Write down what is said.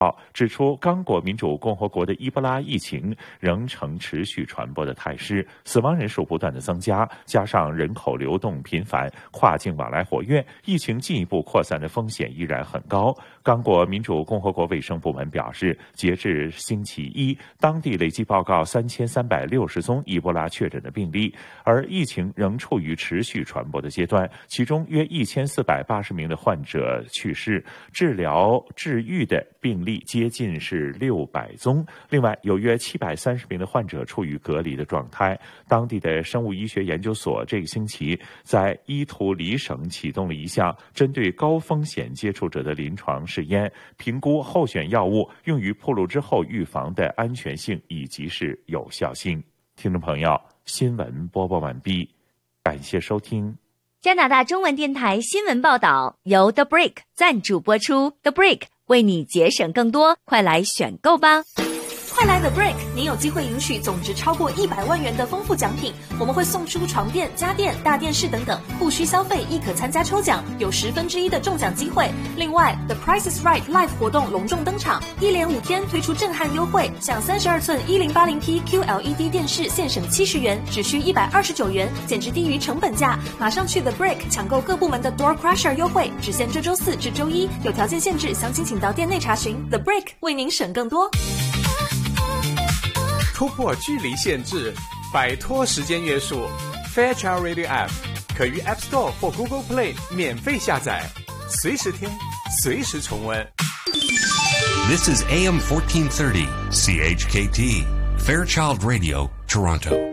指出，刚果民主共和国的伊波拉疫情仍呈持续传播的态势，死亡人数不断的增加，加上人口流动频繁，跨境往来活跃，疫情进一步扩散的风险依然很高。刚果民主共和国卫生部门表示，截至星期一，当地累计报告3360宗伊波拉确诊的病例，而疫情仍处于持续传播的阶段，其中约1480名的患者去世，治愈的病例接近是600宗，另外有约730名的患者处于隔离的状态。当地的生物医学研究所这个星期在伊图里省启动了一项针对高风险接触者的临床试验，评估候选药物用于暴露之后预防的安全性以及是有效性。听众朋友，新闻播报完毕，感谢收听。 加拿大中文电台新闻报道由 The Brick 赞助播出 ，The Brick 为你节省更多，快来选购吧！ 快来 The Brick， 您有机会赢取总值超过100万元的丰富奖品，我们会送出床垫、家电、大电视等等，不需消费亦可参加抽奖，有1/10的中奖机会。另外 The Price is Right Live 活动隆重登场，一连5天推出震撼优惠，享32寸 1080p QLED 电视现省70元，只需129元，简直低于成本价。马上去 The Brick 抢购各部门的 Door Crusher 优惠，只限这周4至周1，有条件限制，详情请到店内查询。The Brick 为您省更多。 突破距离限制，摆脱时间约束 Fairchild Radio App 可于 App Store 或 Google Play 免费下载，随时听，随时重温。 This is AM 1430 CHKT Fairchild Radio, Toronto.